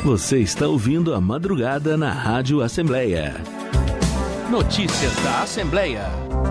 Você está ouvindo a madrugada na Rádio Assembleia. Notícias da Assembleia.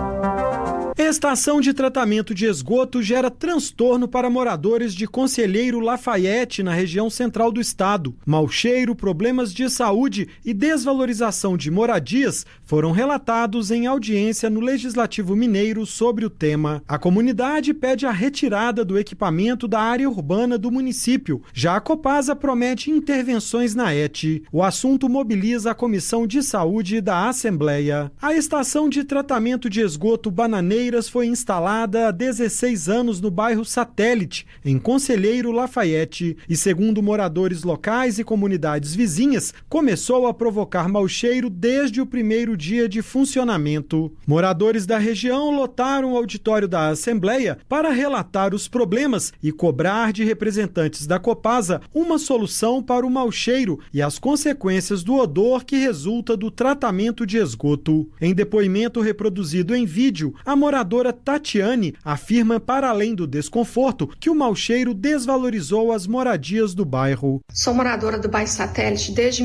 Estação de tratamento de esgoto gera transtorno para moradores de Conselheiro Lafayette, na região central do estado. Mau cheiro, problemas de saúde e desvalorização de moradias foram relatados em audiência no Legislativo Mineiro sobre o tema. A comunidade pede a retirada do equipamento da área urbana do município. Já a Copasa promete intervenções na ET. O assunto mobiliza a Comissão de Saúde da Assembleia. A estação de tratamento de esgoto Bananeiras foi instalada há 16 anos no bairro Satélite, em Conselheiro Lafayette, e segundo moradores locais e comunidades vizinhas, começou a provocar mau cheiro desde o primeiro dia de funcionamento. Moradores da região lotaram o auditório da Assembleia para relatar os problemas e cobrar de representantes da Copasa uma solução para o mau cheiro e as consequências do odor que resulta do tratamento de esgoto. Em depoimento reproduzido em vídeo, a moradora Tatiane afirma, para além do desconforto, que o mau cheiro desvalorizou as moradias do bairro. Sou moradora do bairro Satélite desde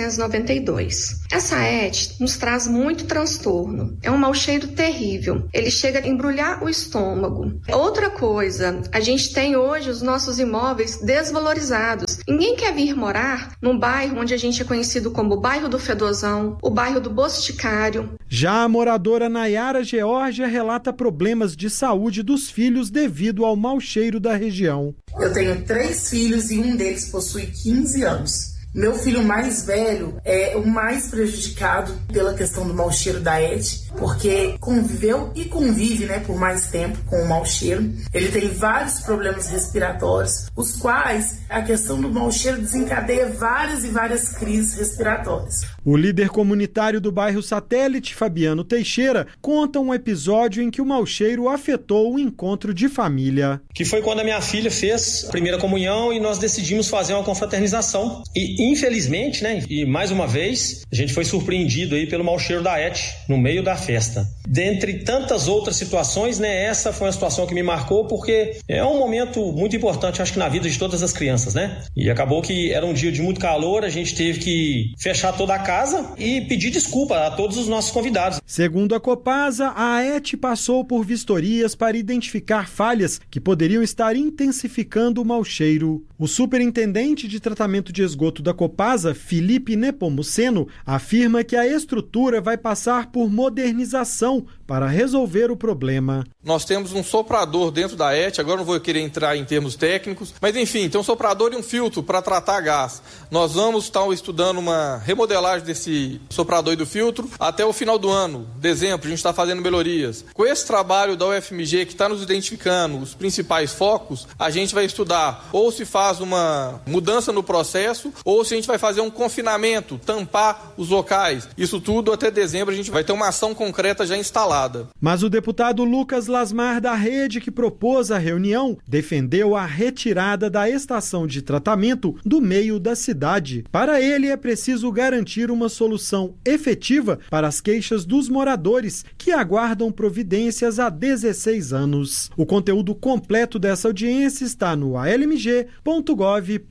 1992. Essa ET nos traz muito transtorno. É um mau cheiro terrível. Ele chega a embrulhar o estômago. Outra coisa, a gente tem hoje os nossos imóveis desvalorizados. Ninguém quer vir morar num bairro onde a gente é conhecido como o bairro do Fedozão, o bairro do Boticário. Já a moradora Nayara Geórgia relata problemas de saúde dos filhos devido ao mau cheiro da região. Eu tenho 3 filhos e um deles possui 15 anos. Meu filho mais velho é o mais prejudicado pela questão do mau cheiro da ET, porque conviveu e convive, por mais tempo com o mau cheiro. Ele tem vários problemas respiratórios, os quais a questão do mau cheiro desencadeia várias e várias crises respiratórias. O líder comunitário do bairro Satélite, Fabiano Teixeira, conta um episódio em que o mau cheiro afetou o encontro de família. Que foi quando a minha filha fez a primeira comunhão e nós decidimos fazer uma confraternização. E infelizmente, e mais uma vez, a gente foi surpreendido aí pelo mau cheiro da ET no meio da festa. Dentre tantas outras situações, essa foi uma situação que me marcou, porque é um momento muito importante, acho que na vida de todas as crianças, E acabou que era um dia de muito calor, a gente teve que fechar toda a casa e pedir desculpa a todos os nossos convidados. Segundo a Copasa, a ET passou por vistorias para identificar falhas que poderiam estar intensificando o mau cheiro. O superintendente de tratamento de esgoto da Copasa, Felipe Nepomuceno, afirma que a estrutura vai passar por modernização para resolver o problema. Nós temos um soprador dentro da ET, agora não vou querer entrar em termos técnicos, mas enfim, tem um soprador e um filtro para tratar gás. Nós vamos estar estudando uma remodelagem desse soprador e do filtro até o final do ano, dezembro, a gente está fazendo melhorias. Com esse trabalho da UFMG que está nos identificando os principais focos, a gente vai estudar ou se faz uma mudança no processo ou se a gente vai fazer um confinamento, tampar os locais. Isso tudo até dezembro a gente vai ter uma ação concreta já instalada. Mas o deputado Lucas Lasmar da Rede, que propôs a reunião, defendeu a retirada da estação de tratamento do meio da cidade. Para ele, é preciso garantir uma solução efetiva para as queixas dos moradores que aguardam providências há 16 anos. O conteúdo completo dessa audiência está no almg.gov.br.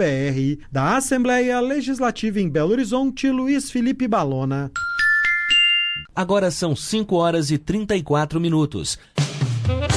Da Assembleia Legislativa em Belo Horizonte, Luiz Felipe Balona. Agora são 5 horas e 34 minutos.